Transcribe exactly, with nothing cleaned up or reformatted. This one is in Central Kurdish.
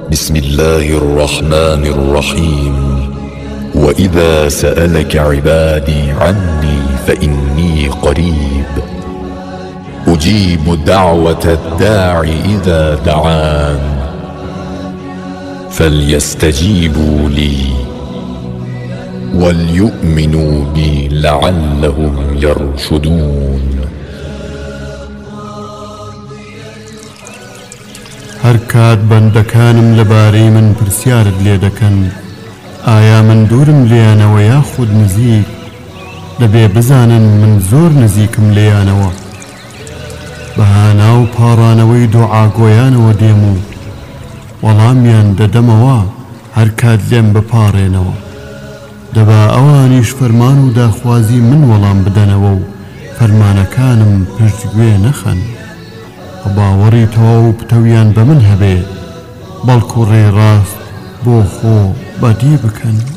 بسم الله الرحمن الرحيم وإذا سألك عبادي عني فإني قريب أجيب دعوة الداع إذا دعان فليستجيبوا لي وليؤمنوا بي لعلهم يرشدون. هەر کات بەندەکانم لەبارەی من پرسیارت لێ دەکەن ئایا من دوورم لێیانەوە یاخود نزیک، دەبێ بزانن من زۆر نزیکم لێیانەوە. بەهانا و پاڕانەوەی دوعاگۆیانەوە دێم و وەڵامیان دەدەمەوە هەر کات لێم بپاڕێنەوە. دەبا ئەوانیش فەرمان و داخوازی من وەڵام بدەنەوە و فەرمانەکانم پشتگوێ نەخەن. باوەڕی تەواو و پتەویان بە من هەبێ، بەڵکو ڕێڕاست بۆ خۆ بەدی بکەن.